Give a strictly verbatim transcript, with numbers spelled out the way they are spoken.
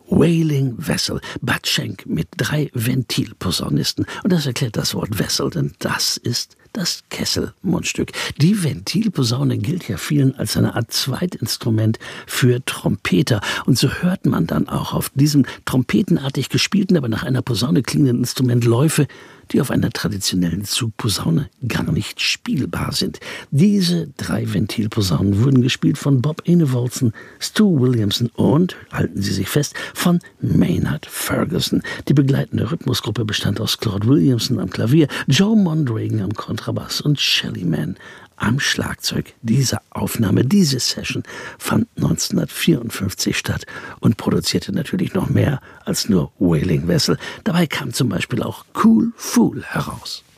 Wailing Vessel, Bud Shank mit drei Ventilposaunisten. Und das erklärt das Wort Vessel, denn das ist das Kessel-Mundstück. Die Ventilposaune gilt ja vielen als eine Art Zweitinstrument für Trompeter. Und so hört man dann auch auf diesem trompetenartig gespielten, aber nach einer Posaune klingenden Instrument Läufe, die auf einer traditionellen Zugposaune gar nicht spielbar sind. Diese drei Ventilposaunen wurden gespielt von Bob Enevoldsen, Stu Williamson und, halten Sie sich fest, von Maynard Ferguson. Die begleitende Rhythmusgruppe bestand aus Claude Williamson am Klavier, Joe Mondragon am Kontrabass und Shelly Manne am Schlagzeug. Diese Aufnahme, diese Session fand neunzehnhundertvierundfünfzig statt und produzierte natürlich noch mehr als nur Wailing Vessel. Dabei kam zum Beispiel auch Cool Fool heraus.